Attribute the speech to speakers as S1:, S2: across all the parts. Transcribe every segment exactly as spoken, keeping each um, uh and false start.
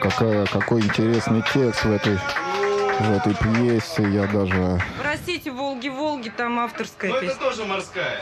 S1: какая, какой интересный текст в этой, в этой пьесе. Я даже...
S2: Простите, Волги-Волги, там авторская
S3: Но
S2: песня.
S3: это тоже морская.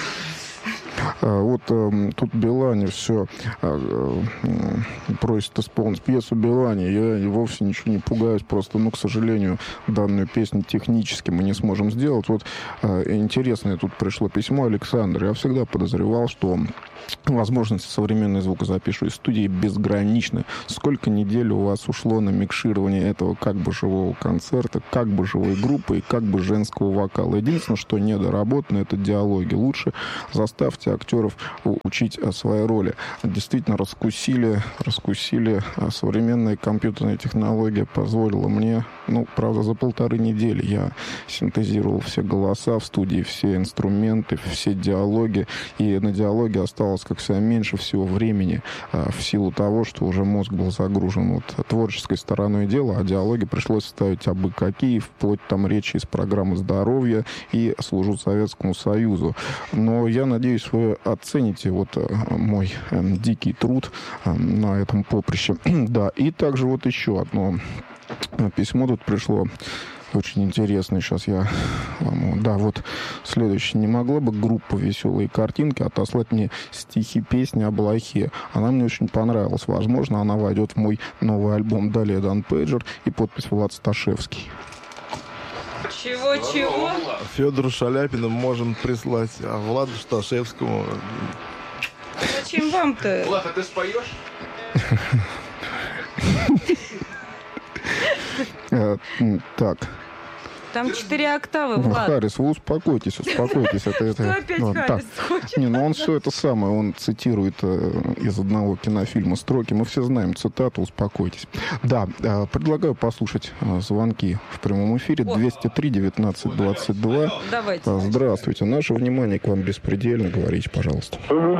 S1: Вот э, тут Билани все э, э, просит исполнить пьесу Билани. Я вовсе ничего не пугаюсь, просто, ну, к сожалению, данную песню технически мы не сможем сделать. Вот э, интересное тут пришло письмо Александра. Я всегда подозревал, что возможности современной звукозаписывающей студии безграничны. Сколько недель у вас ушло на микширование этого как бы живого концерта, как бы живой группы и как бы женского вокала. Единственное, что недоработано, это диалоги. Лучше заставьте актеров учить свои роли. Действительно, раскусили, раскусили. Современная компьютерная технология позволила мне, ну, правда, за полторы недели я синтезировал все голоса в студии, все инструменты, все диалоги. И на диалоге осталось, как всегда, меньше всего времени в силу того, что уже мозг был загружен вот творческой стороной дела, а диалоги пришлось ставить абы какие, вплоть там речи из программы «Здоровье» и «Служу Советскому Союзу». Но я надеюсь, вы оцените вот мой э, дикий труд э, на этом поприще. Да, и также вот еще одно письмо тут пришло. Очень интересно. Сейчас я вам... Да, вот следующее. Не могла бы группа «Веселые картинки» отослать мне стихи песни о Блохе? Она мне очень понравилась. Возможно, она войдет в мой новый альбом. Далее Дан Пейджер и подпись Влад Сташевский.
S2: Чего-чего?
S4: Федору Шаляпину можем прислать, а Владу Сташевскому...
S2: Зачем вам-то?
S3: Влад, а ты споешь?
S1: Так.
S2: Там четыре октавы, Влад.
S1: Харрис, вы успокойтесь, успокойтесь. Это, это...
S2: Что опять
S1: ну,
S2: Харрис хочет?
S1: Не, ну он все это самое, он цитирует э, из одного кинофильма строки. Мы все знаем цитату, успокойтесь. Да, э, предлагаю послушать э, звонки в прямом эфире. двести три девятнадцать двадцать два.
S2: Давайте.
S1: Э, здравствуйте. Наше внимание к вам беспредельно. Говорите, пожалуйста.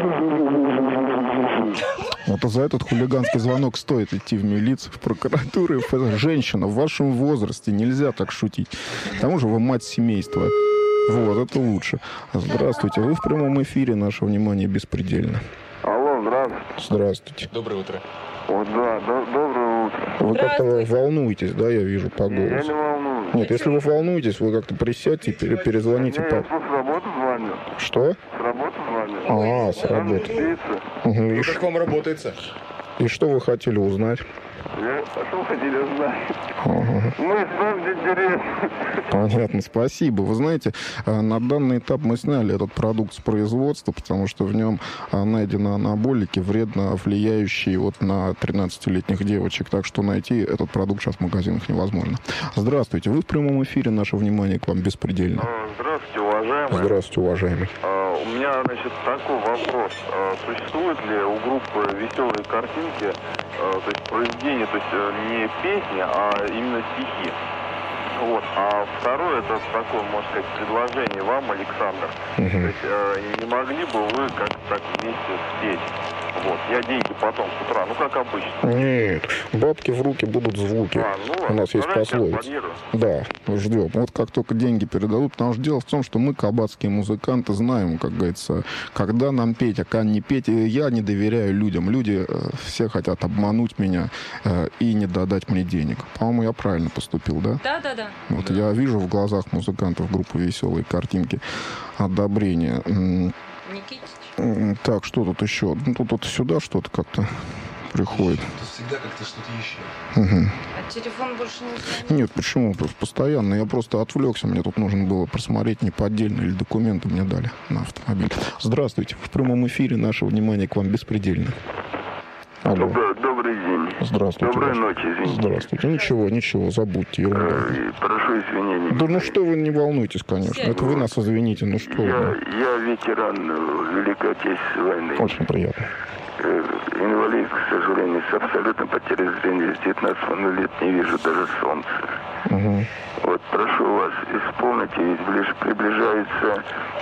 S1: Вот за этот хулиганский звонок стоит идти в милицию, в прокуратуру. Женщина, в вашем возрасте нельзя так шутить. К тому же вы мать семейства. Вот, это лучше. Здравствуйте, вы в прямом эфире. Наше внимание беспредельно.
S5: Алло, здравствуйте.
S1: Здравствуйте.
S3: Доброе утро.
S5: Вот, да, до- доброе утро.
S1: Вы как-то волнуетесь, да, я вижу по
S5: Я не
S1: голосу.
S5: волнуюсь.
S1: Нет, если вы волнуетесь, вы как-то присядьте и пере- перезвоните.
S5: Я
S1: По...
S5: просто с работы звоню.
S1: Что?
S5: С работы звоню.
S1: А, с работы.
S5: Пицца.
S1: Угу. И,
S3: Ну,
S1: ш-
S3: как вам работается?
S1: и что вы хотели узнать?
S5: Я пошел, хотели узнать.
S1: Ага.
S5: Мы с вами интересно.
S1: Понятно, спасибо. Вы знаете, э, на данный этап мы сняли этот продукт с производства, потому что в нем э, найдены анаболики, вредно влияющие вот на тринадцатилетних девочек. Так что найти этот продукт сейчас в магазинах невозможно. Здравствуйте, вы в прямом эфире. Наше внимание к вам беспредельно.
S5: А, Здравствуйте, уважаемый.
S1: Здравствуйте, уважаемый.
S5: А, У меня, значит, такой вопрос. А, Существует ли у группы «Веселые картинки», а, то есть произведение, то есть э, не песни, а именно стихи? Вот. А второе, это такое, можно сказать, предложение вам, Александр. То есть э, не могли бы вы как-то так вместе спеть? Вот. Я деньги потом с утра, ну как обычно.
S1: Нет, бабки в руки будут звуки.
S5: А, ну,
S1: У нас есть
S5: давайте
S1: пословица.
S5: аплодирую.
S1: Да, ждем. Вот как только деньги передадут, потому что дело в том, что мы, кабацкие музыканты, знаем, как говорится, когда нам петь, а когда не петь. И я не доверяю людям. Люди э, все хотят обмануть меня э, и не додать мне денег. По-моему, я правильно поступил, да?
S2: Да, да, да.
S1: Вот я вижу в глазах музыкантов группы «Веселые картинки» одобрение. М,
S2: Никитич.
S1: м, Так, что тут еще? Ну, тут вот сюда что-то как-то приходит.
S3: Тут всегда как-то что-то еще.
S1: Мгм.
S2: А телефон больше не звонит?
S1: Нет, почему? Просто постоянно. Я просто отвлекся. Мне тут нужно было просмотреть не поддельно или документы мне дали на автомобиль. Здравствуйте. В прямом эфире наше внимание к вам беспредельно. Алло.
S5: Добрый, добрый день.
S1: Здравствуйте.
S5: Доброй
S1: Ваш-
S5: ночи, извините.
S1: Здравствуйте. Ничего, ничего, забудьте, ерунда.
S5: Э, Прошу извинения.
S1: Да ну что вы, не волнуйтесь, конечно. Это вы нас извините, ну что
S5: Я,
S1: вы.
S5: я ветеран э, Великой Отечественной войны.
S1: Очень приятно.
S5: Э, Инвалид, к сожалению, с абсолютно потерей зрения. С девятнадцати лет не вижу даже солнца.
S1: Угу.
S5: Вот прошу вас, исполните, ведь ближе приближается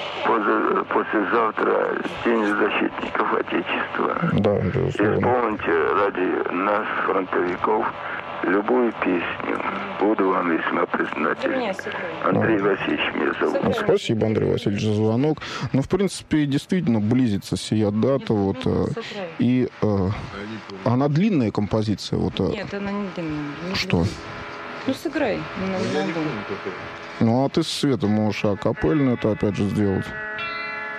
S5: поза- послезавтра День защитников Отечества.
S1: Да, безусловно.
S5: Исполните ради нас, фронтовиков,
S6: любую песню. Буду вам весьма
S2: Для
S6: признателен.
S2: меня сыграй.
S6: Андрей Васильевич меня зовут.
S1: Ну, спасибо, Андрей Васильевич, за звонок. Ну, в принципе, действительно близится сия дата. Вот, э,
S2: Сыграй.
S1: и э, она длинная композиция. Вот, э,
S2: Нет, она не длинная. Не
S1: что?
S2: длинная. Ну, сыграй. Ну,
S3: Я не
S2: могу.
S3: помню, какой.
S1: Ну, а ты, Света, можешь акапельно это опять же сделать.